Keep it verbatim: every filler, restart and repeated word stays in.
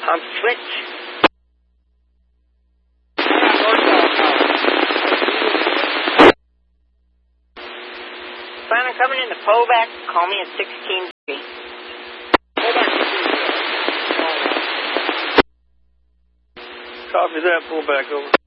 Pump switch. Plan on coming in the pullback. Call me at sixteen three. Copy that. Pull back over.